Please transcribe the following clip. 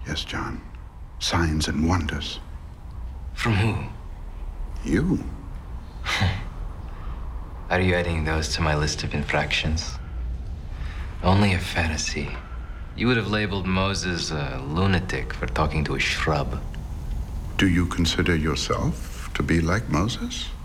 Yes, John. Signs and wonders. From who? You. Are you adding those to my list of infractions? Only a fantasy. You would have labeled Moses a lunatic for talking to a shrub. Do you consider yourself to be like Moses?